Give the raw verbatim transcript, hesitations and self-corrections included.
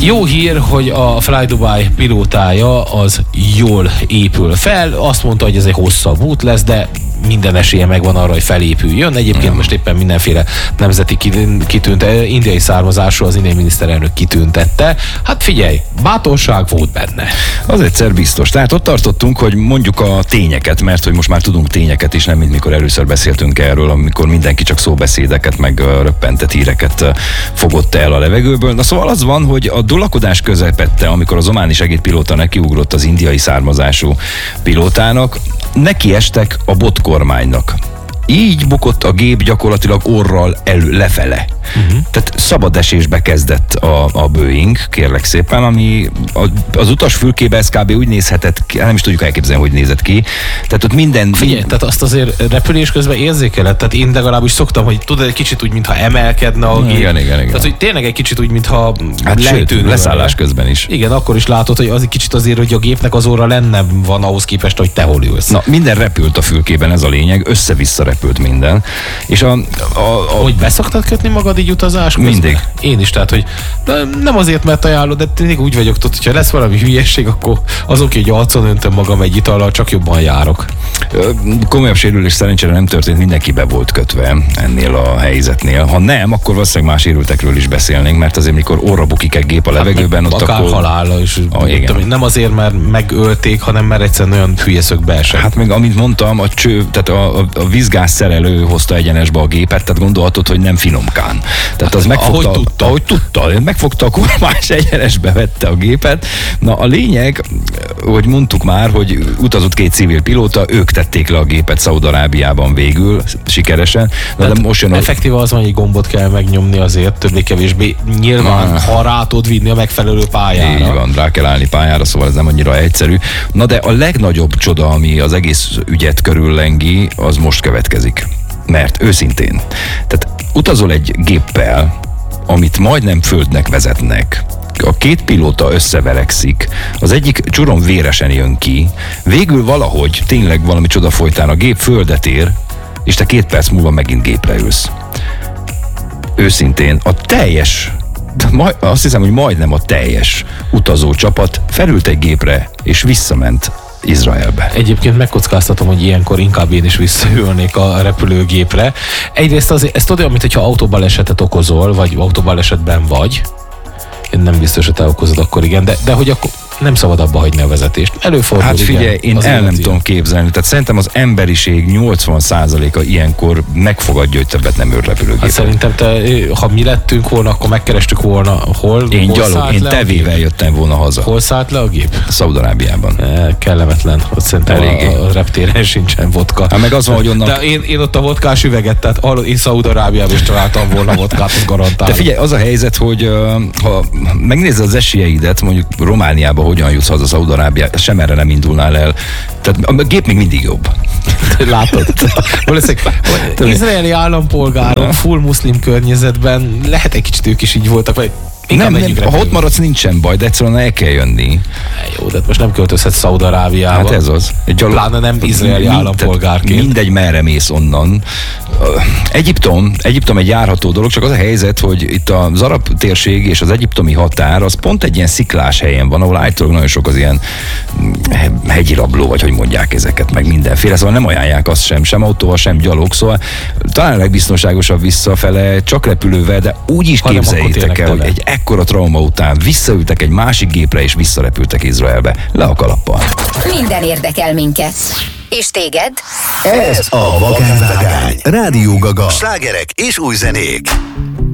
Jó hír, hogy a Fly Dubai pilótája az jól épül fel. Azt mondta, hogy ez egy hosszabb út lesz, de minden esélye megvan arra, hogy felépüljön. Egyébként mm. most éppen mindenféle nemzeti kitűnt, indiai származású az indiai miniszterelnök kitüntette. Hát figyelj, bátorság volt benne. Az egyszer biztos. Tehát ott tartottunk, hogy mondjuk a tényeket, mert hogy most már tudunk tényeket is, nem mint mikor először beszéltünk erről, amikor mindenki csak szóbeszédeket, meg röppentett híreket fogott el a levegőből. Na szóval az van, hogy a dulakodás közepette, amikor az ománi segédpilóta nekiugrott az indiai származású pilótának, nekiestek a botkormánynak. Így bukott a gép gyakorlatilag orral elő, lefele. Uh-huh. Tehát szabad esésbe kezdett a, a Boeing, kérlek szépen, ami a, az utas fülkébe ez kb. Úgy nézhetett ki, nem is tudjuk elképzelni, hogy nézett ki. Tehát ott minden... Figyelj, mind... tehát azt azért repülés közben érzékeled, tehát én legalábbis szoktam, hogy tudod, egy kicsit úgy, mintha emelkedne a gép. Igen, igen, igen. Tehát, hogy tényleg egy kicsit úgy, mintha hát sőt, leszállás közben is. Igen, akkor is látod, hogy az egy kicsit azért, hogy a gépnek az orra lenne van ahhoz képest, hogy te hol ülsz. Na, minden repült a fülkében, ez a lényeg, össze-vissza repült minden. És a, a, a... Hogy beszoktad kötni magad így utazás közben? Mindig. Én is, tehát, hogy nem azért, mert ajánlod, de tényleg úgy vagyok, tudod, hogyha lesz valami hülyesség, akkor az oké, hogy arcon öntöm magam egy itallal, csak jobban járok. Komolyabb sérülés szerencsére nem történt, mindenki be volt kötve ennél a helyzetnél. Ha nem, akkor valószínűleg más sérültekről is beszélnénk, mert azért, mikor orra bukik egy gép a levegőben, hát ott akár akkor... halála is. Ah, tudom, nem azért, mert megölték, hanem mert egyszerűen olyan hülye szögbe esett. Hát még, amint mondtam, a cső, tehát a, a, a vízgáz szerelő hozta egyenesbe a gépet, tehát gondolhatod, hogy nem finomkán. Tehát az megfogta, ahogy tudta. Ahogy tudta, megfogta a kormány, egyenesbe vette a gépet. Na a lényeg, hogy mondtuk már, hogy utazott két civil pilóta, ők tették le a gépet Szaúd-Arábiában végül, sikeresen. Na, de most jön a... effektíve az van, hogy egy gombot kell megnyomni azért, többé-kevésbé. Nyilván, ah. ha rá tudod vinni a megfelelő pályára. Így van, rá kell állni pályára, szóval ez nem annyira egyszerű. Na de a legnagyobb csoda, ami az egész ügyet körüllengi, az most következik. Mert őszintén, tehát utazol egy géppel, amit majdnem földnek vezetnek, a két pilóta összeverekszik, az egyik csurom véresen jön ki, végül valahogy tényleg valami csoda folytán a gép földet ér, és te két perc múlva megint gépre ülsz. Őszintén, a teljes, azt hiszem, hogy majdnem a teljes utazó csapat felült egy gépre, és visszament Izraelbe. Egyébként megkockáztatom, hogy ilyenkor inkább én is visszaülnék a repülőgépre. Egyrészt azért, ez olyan, mintha autóbalesetet okozol, vagy autóbalesetben vagy. Én nem biztos, hogy te okozod, akkor igen, de, de hogy akkor nem szabad abba hagyni a vezetést. Előfordul, hát figyelj, igen, én el nem tudom képzelni. Tehát szerintem az emberiség nyolcvan százaléka ilyenkor megfogadja, hogy többet nem ül repülőgépen. Hát szerintem te, ha mi lettünk volna, akkor megkerestük volna, hol Én hol gyalog, én tevével jöttem volna haza. Hol szállt le a gép? Szaúd-Arábiában. E, kellemetlen. Ott szerintem a, a reptéren sincsen vodka. Hát meg az van, hogy onnan... De én, én ott a vodkás üveget, tehát hallod, én Szaúd-Arábiában is találtam volna vodkát, az garantálom. De figyelj, az a helyzet, hogy ha megnézed az esélyeidet, mondjuk Romániában hogyan jutsz haza Szaúd-Arábiába, sem erre nem indulnál el. Tehát a gép még mindig jobb. Látod? Izraeli állampolgárok full muszlim környezetben lehet egy kicsit ők is így voltak, vagy nem, nem, ha ott maradsz, nincsen baj, de egyszerűen el kell jönni. Jó, de most nem költözhetsz Szaúd-Arábiába. Hát ez az. Egy gyalog... Pláne nem izraeli mind, állampolgárként. Mindegy, merre mész onnan. Egyiptom, Egyiptom egy járható dolog, csak az a helyzet, hogy itt az arab térség és az egyiptomi határ, az pont egy ilyen sziklás helyen van, ahol állítólag nagyon sok az ilyen hegyi rabló, vagy hogy mondják ezeket, meg mindenféle, szóval nem ajánlják azt sem, sem autóval, sem gyalog, szóval talán a legbiztonságosabb visszafele, csak repülővel, de úgy is képzeljétek el, hogy egy ekkora trauma után visszaültek egy másik gépre, és visszarepültek Izraelbe. Le a kalappal. Minden érdekel minket. És téged? Ez a Vakánvágány. Rádió Gaga. Slágerek és új zenék.